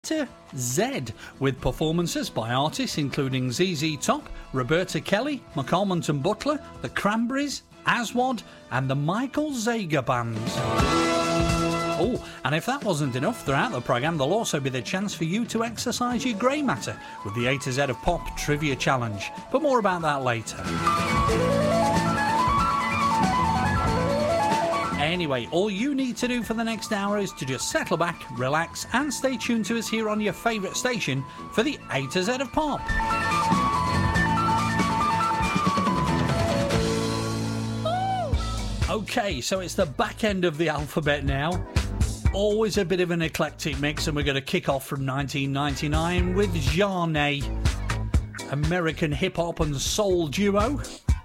to Z, with performances by artists including ZZ Top, Roberta Kelly, McCalmont and Butler, The Cranberries, Aswad and the Michael Zager Band. Oh, and if that wasn't enough, throughout the programme there'll also be the chance for you to exercise your grey matter with the A to Z of Pop Trivia Challenge. But more about that later. Anyway, all you need to do for the next hour is to just settle back, relax and stay tuned to us here on your favourite station for the A to Z of Pop. OK, so it's the back end of the alphabet now. Always a bit of an eclectic mix, and we're going to kick off from 1999 with Zhané, American hip-hop and soul duo.